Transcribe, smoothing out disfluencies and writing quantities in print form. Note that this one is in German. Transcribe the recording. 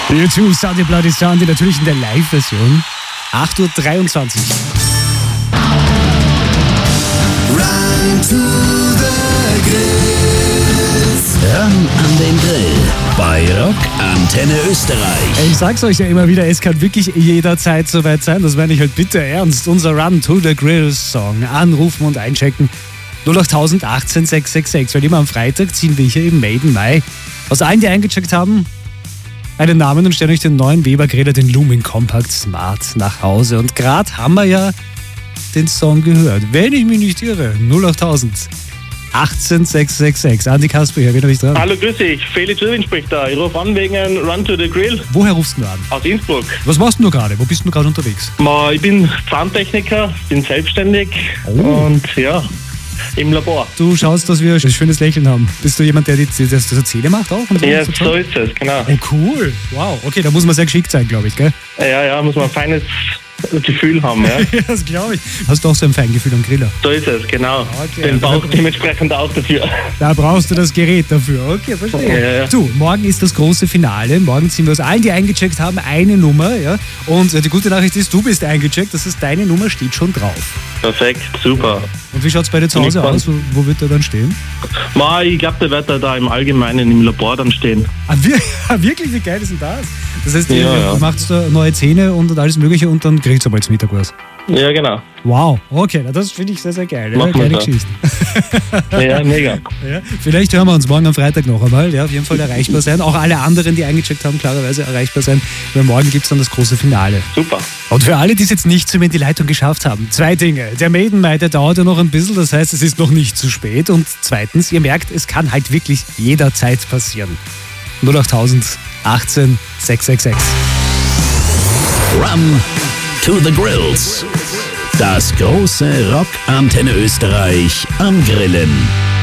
U2, Sound Bloody Sound, natürlich in der Live-Version. 8.23 Uhr. Run to the Grill. Ran an den Grill bei Rock Antenne Österreich. Ich sag's euch ja immer wieder, es kann wirklich jederzeit soweit sein. Das meine ich halt bitte ernst. Unser Run to the Grill Song. Anrufen und einchecken. 08000 18 666. Weil immer am Freitag ziehen wir hier im Made in Mai aus allen, die eingecheckt haben, einen Namen und stellen euch den neuen Weber Griller, den Lumin Compact Smart, nach Hause. Und gerade haben wir ja den Song gehört. Wenn ich mich nicht irre, 08000 18 666. Andi Kasper hier, wen habe ich dran? Hallo, grüß dich. Felix Irwin spricht da. Ich rufe an wegen Run to the Grill Woher rufst du an? aus Innsbruck. Was machst du gerade? Wo bist du gerade unterwegs? Ich bin Zahntechniker, bin selbstständig und ja, im Labor. Du schaust, dass wir ein schönes Lächeln haben. Bist du jemand, der das Zähne macht auch? Und Ja, so so ist es, genau. Oh, cool. Wow. Okay, da muss man sehr geschickt sein, glaube ich, gell? Ja, muss man ein feines Gefühl haben, ja. Ja, das glaube ich. Hast du auch so ein Feingefühl am Griller? So ist es, genau. Okay, Den also- Bauch dementsprechend auch dafür. Da brauchst du das Gerät dafür. Okay, verstehe. Ja. Du, morgen ist das große Finale. Morgen ziehen wir aus allen, die eingecheckt haben, eine Nummer. Ja? Und die gute Nachricht ist, du bist eingecheckt. Das heißt, deine Nummer steht schon drauf. Perfekt, super. Und wie schaut es bei dir zu Hause aus? Wo wird der dann stehen? Ich glaube, der wird da im Allgemeinen im Labor dann stehen. Wirklich? Wie geil ist denn das? Das heißt, Ja, ihr ja. macht da neue Zähne und alles Mögliche und dann kriegt ihr mal zum Mittag was. Ja, genau. Wow, okay, na, das finde ich sehr, sehr geil. Ja, Machen wir geile so. Geschichten. Ja, mega. Ja, vielleicht hören wir uns morgen am Freitag noch einmal. Ja, auf jeden Fall erreichbar sein. Auch alle anderen, die eingecheckt haben, klarerweise erreichbar sein. Weil morgen gibt es dann das große Finale. Super. Und für alle, die es jetzt nicht zu mir in die Leitung geschafft haben, 2 Dinge. Der Maiden Mai, der dauert ja noch ein bisschen, das heißt, es ist noch nicht zu spät. Und zweitens, ihr merkt, es kann halt wirklich jederzeit passieren. 08000 18 666. Run to the Grills. Das große Rock Antenne Österreich am Grillen.